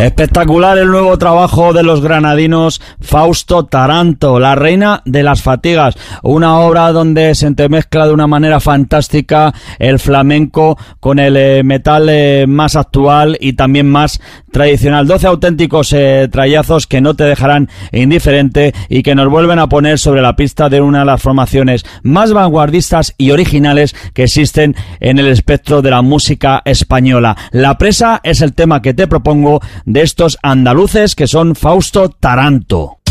Espectacular el nuevo trabajo de los granadinos Fausto Taranto, La reina de las fatigas, una obra donde se entremezcla de una manera fantástica el flamenco con el metal más actual y también más tradicional. 12 auténticos trayazos que no te dejarán indiferente y que nos vuelven a poner sobre la pista de una de las formaciones más vanguardistas y originales que existen en el espectro de la música española. La presa es el tema que te propongo de estos andaluces que son Fausto Taranto.